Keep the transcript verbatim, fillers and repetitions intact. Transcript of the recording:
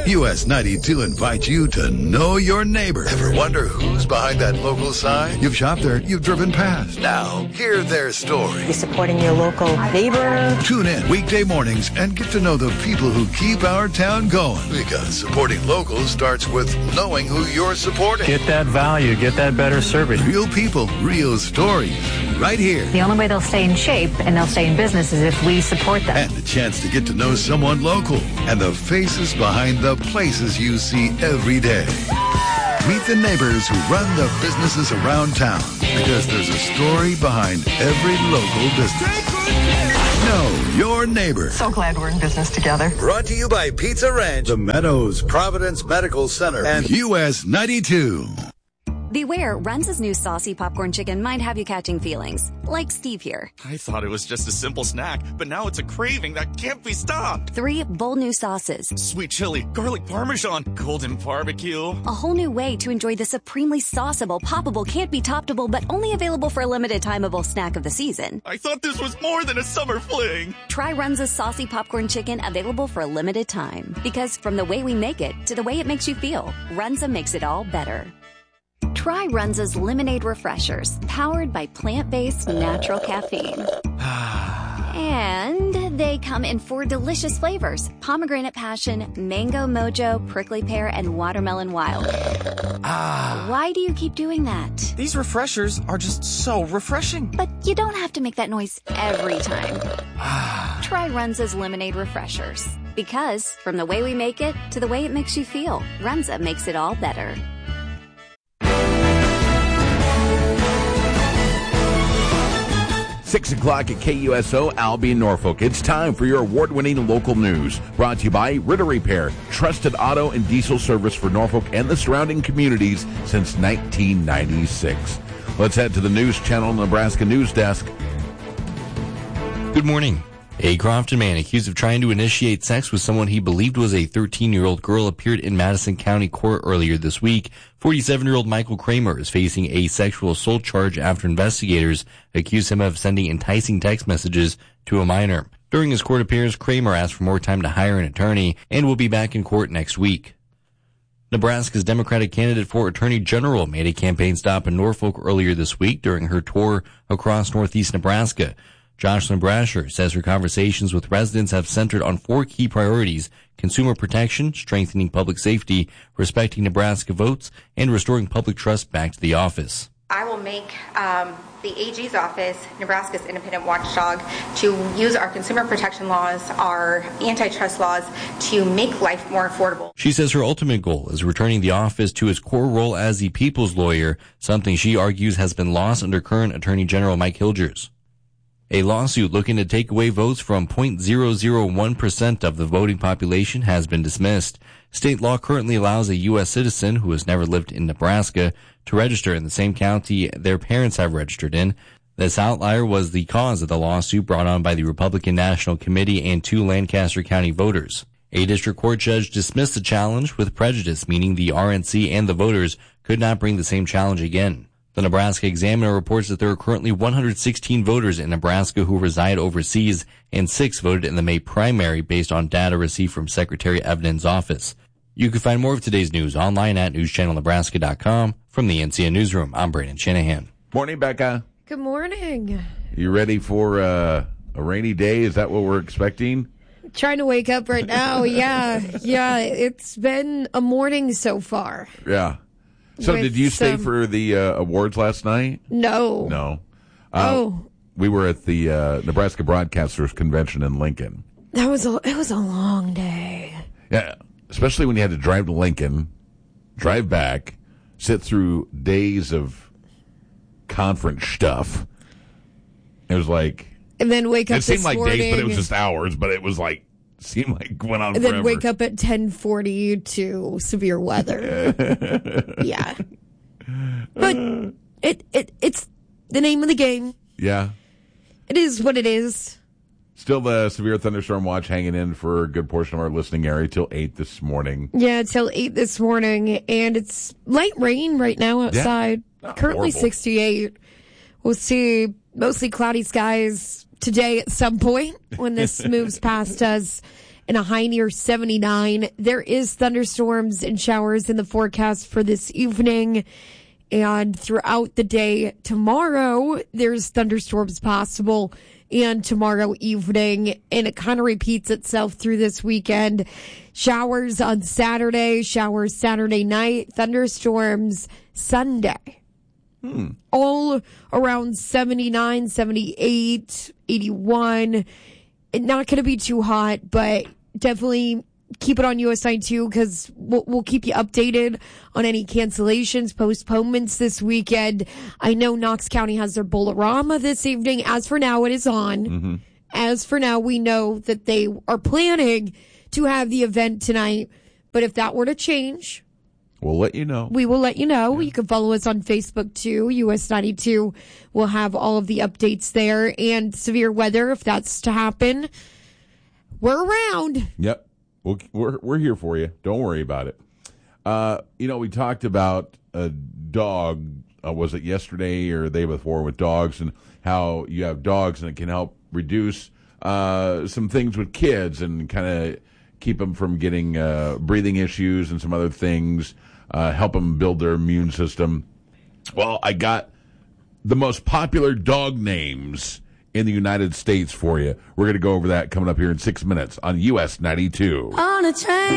U S ninety-two invites you to know your neighbor. Ever wonder who's behind that local sign? You've shopped there, you've driven past. Now, hear their story. You're supporting your local neighbor. Tune in weekday mornings and get to know the people who keep our town going. Because supporting locals starts with knowing who you're supporting. Get that value, get that better service. Real people, real stories, right here. The only way they'll stay in shape and they'll stay in business is if we support them. And the chance to get to know someone local and the faces behind the places you see every day. Meet the neighbors who run the businesses around town, because there's a story behind every local business. Know your neighbor. So glad we're in business together. Brought to you by Pizza Ranch, The Meadows, Providence Medical Center, and U S ninety-two. Beware, Runza's new saucy popcorn chicken might have you catching feelings. Like Steve here. I thought it was just a simple snack, but now it's a craving that can't be stopped. Three bold new sauces. Sweet chili, garlic parmesan, golden barbecue. A whole new way to enjoy the supremely sauceable, poppable, can't be toppable, but only available for a limited timeable snack of the season. I thought this was more than a summer fling. Try Runza's saucy popcorn chicken, available for a limited time. Because from the way we make it to the way it makes you feel, Runza makes it all better. Try Runza's Lemonade Refreshers, powered by plant-based natural caffeine. And they come in four delicious flavors: pomegranate passion, mango mojo, prickly pear, and watermelon wild. Ah. Why do you keep doing that? These refreshers are just so refreshing. But you don't have to make that noise every time. Try Runza's Lemonade Refreshers. Because from the way we make it to the way it makes you feel, Runza makes it all better. Six o'clock at K U S O, Albion, Norfolk. It's time for your award-winning local news. Brought to you by Ritter Repair, trusted auto and diesel service for Norfolk and the surrounding communities since nineteen ninety-six. Let's head to the News Channel Nebraska News Desk. Good morning. A Crofton man accused of trying to initiate sex with someone he believed was a thirteen-year-old girl appeared in Madison County Court earlier this week. forty-seven-year-old Michael Kramer is facing a sexual assault charge after investigators accused him of sending enticing text messages to a minor. During his court appearance, Kramer asked for more time to hire an attorney and will be back in court next week. Nebraska's Democratic candidate for Attorney General made a campaign stop in Norfolk earlier this week during her tour across northeast Nebraska. Jocelyn Brasher says her conversations with residents have centered on four key priorities: consumer protection, strengthening public safety, respecting Nebraska votes, and restoring public trust back to the office. I will make um, the A G's office, Nebraska's independent watchdog, to use our consumer protection laws, our antitrust laws, to make life more affordable. She says her ultimate goal is returning the office to its core role as the people's lawyer, something she argues has been lost under current Attorney General Mike Hilgers. A lawsuit looking to take away votes from zero point zero zero one percent of the voting population has been dismissed. State law currently allows a U S citizen who has never lived in Nebraska to register in the same county their parents have registered in. This outlier was the cause of the lawsuit brought on by the Republican National Committee and two Lancaster County voters. A district court judge dismissed the challenge with prejudice, meaning the R N C and the voters could not bring the same challenge again. The Nebraska Examiner reports that there are currently one hundred sixteen voters in Nebraska who reside overseas, and six voted in the May primary based on data received from Secretary Evenen's office. You can find more of today's news online at news channel nebraska dot com. From the N C N Newsroom, I'm Brandon Shanahan. Morning, Becca. Good morning. You ready for uh, a rainy day? Is that what we're expecting? Trying to wake up right now. Yeah, yeah. It's been a morning so far. Yeah. So With did you stay some... for the uh, awards last night? No. No. Uh, oh. We were at the uh, Nebraska Broadcasters Convention in Lincoln. That was a, it was a long day. Yeah, especially when you had to drive to Lincoln, drive back, sit through days of conference stuff. It was like... And then wake up It seemed this like morning, days, but it was just hours, but it was like... Seemed like went on and forever. then wake up at ten forty to severe weather. Yeah. But it, it it's the name of the game. Yeah. It is what it is. Still the severe thunderstorm watch hanging in for a good portion of our listening area till eight this morning. Yeah, till eight this morning. And it's light rain right now outside. Yeah. Currently Horrible. sixty-eight. We'll see mostly cloudy skies today at some point when this moves past us. and a high near seventy-nine. There is thunderstorms and showers in the forecast for this evening. And throughout the day tomorrow, there's thunderstorms possible. And tomorrow evening, and it kind of repeats itself through this weekend. Showers on Saturday, showers Saturday night, thunderstorms Sunday. Hmm. All around seventy-nine, seventy-eight, eighty-one. Not going to be too hot, but definitely keep it on U S nine two because we'll, we'll keep you updated on any cancellations, postponements this weekend. I know Knox County has their Bolorama this evening. As for now, it is on. Mm-hmm. As for now, we know that they are planning to have the event tonight. But if that were to change, we'll let you know. We will let you know. Yeah. You can follow us on Facebook too. U S ninety-two will have all of the updates there and severe weather if that's to happen. We're around. Yep. We'll, we're we're here for you. Don't worry about it. Uh, you know, we talked about a dog. Uh, was it yesterday or the day before with dogs and how you have dogs and it can help reduce uh, some things with kids and kind of keep them from getting uh, breathing issues and some other things. Uh, help them build their immune system. Well, I got the most popular dog names in the United States for you. We're going to go over that coming up here in six minutes on U S ninety-two. On a train.